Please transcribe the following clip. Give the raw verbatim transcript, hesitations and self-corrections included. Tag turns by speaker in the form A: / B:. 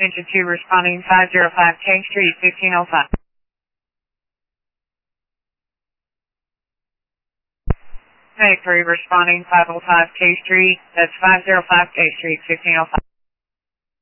A: Engine two responding five oh five K Street, fifteen oh five. Medic three responding five oh five K Street, that's five oh five K Street, fifteen oh five.